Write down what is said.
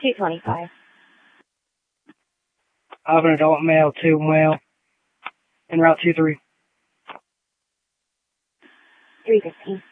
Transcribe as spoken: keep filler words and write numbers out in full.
two twenty-five. I have an adult male, two male, en route two three. three fifteen.